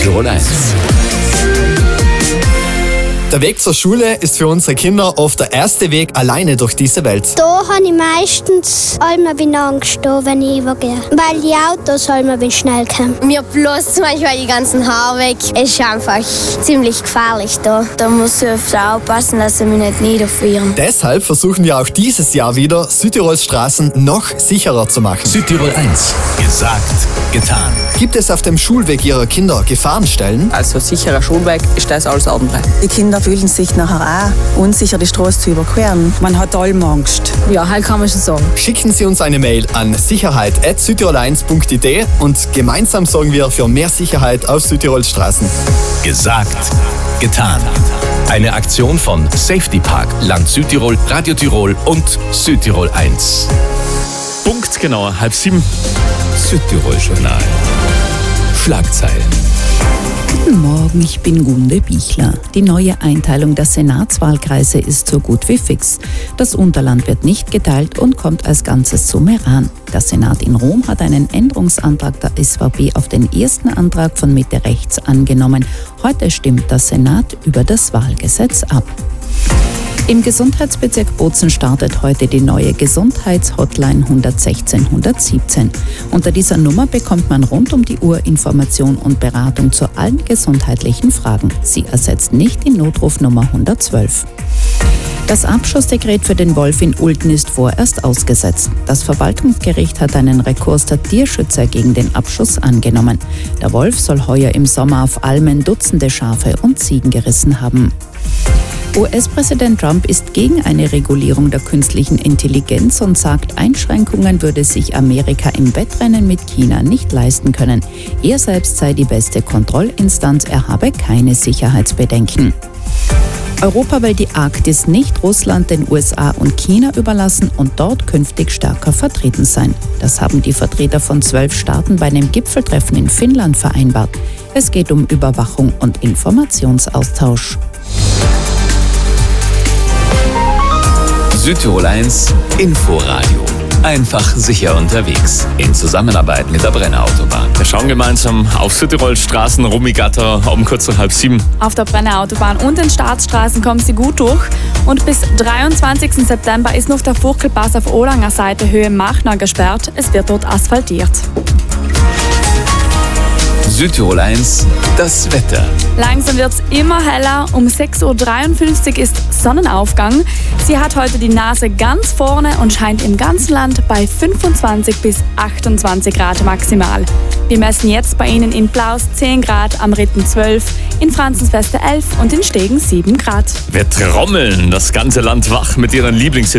Südtirol 1. Der Weg zur Schule ist für unsere Kinder oft der erste Weg alleine durch diese Welt. Da habe ich meistens immer Angst, wenn ich übergehe. Weil die Autos immer schnell kommen. Mir bloß manchmal die ganzen Haare weg. Es ist einfach ziemlich gefährlich da. Da muss ich öfter aufpassen, dass sie mich nicht niederfrieren. Deshalb versuchen wir auch dieses Jahr wieder, Südtirols Straßen noch sicherer zu machen. Südtirol 1. Gesagt, getan. Gibt es auf dem Schulweg Ihrer Kinder Gefahrenstellen? Also sicherer Schulweg ist das alles andere. Die Kinder fühlen sich nachher auch unsicher, die Straße zu überqueren. Man hat allem Angst. Ja, halt kann man schon sagen. Schicken Sie uns eine Mail an sicherheit@südtirol1.de und gemeinsam sorgen wir für mehr Sicherheit auf Südtirols Straßen. Gesagt, getan. Eine Aktion von Safety Park, Land Südtirol, Radio Tirol und Südtirol 1. Punktgenau 6:30. Südtirol Journal. Schlagzeilen. Guten Morgen, ich bin Gunde Bichler. Die neue Einteilung der Senatswahlkreise ist so gut wie fix. Das Unterland wird nicht geteilt und kommt als Ganzes zu Meran. Der Senat in Rom hat einen Änderungsantrag der SVP auf den ersten Antrag von Mitte rechts angenommen. Heute stimmt der Senat über das Wahlgesetz ab. Im Gesundheitsbezirk Bozen startet heute die neue Gesundheitshotline 116 117. Unter dieser Nummer bekommt man rund um die Uhr Information und Beratung zu allen gesundheitlichen Fragen. Sie ersetzt nicht die Notrufnummer 112. Das Abschussdekret für den Wolf in Ulten ist vorerst ausgesetzt. Das Verwaltungsgericht hat einen Rekurs der Tierschützer gegen den Abschuss angenommen. Der Wolf soll heuer im Sommer auf Almen Dutzende Schafe und Ziegen gerissen haben. US-Präsident Trump ist gegen eine Regulierung der künstlichen Intelligenz und sagt, Einschränkungen würde sich Amerika im Wettrennen mit China nicht leisten können. Er selbst sei die beste Kontrollinstanz, er habe keine Sicherheitsbedenken. Europa will die Arktis nicht Russland, den USA und China überlassen und dort künftig stärker vertreten sein. Das haben die Vertreter von 12 Staaten bei einem Gipfeltreffen in Finnland vereinbart. Es geht um Überwachung und Informationsaustausch. Südtirol 1 Inforadio. Einfach sicher unterwegs. In Zusammenarbeit mit der Brenner-Autobahn. Wir schauen gemeinsam auf Südtirols Straßen, Rummigatter um kurz nach 6:30. Auf der Brenner-Autobahn und den Staatsstraßen kommen Sie gut durch. Und bis 23. September ist noch der Furchelpass auf Olanger Seite Höhe Machner gesperrt. Es wird dort asphaltiert. Südtirol 1, das Wetter. Langsam wird es immer heller. Um 6:53 Uhr ist Sonnenaufgang. Sie hat heute die Nase ganz vorne und scheint im ganzen Land bei 25 bis 28 Grad maximal. Wir messen jetzt bei Ihnen in Plaus 10 Grad, am Ritten 12, in Franzensfeste 11 und in Stegen 7 Grad. Wir trommeln das ganze Land wach mit Ihren Lieblings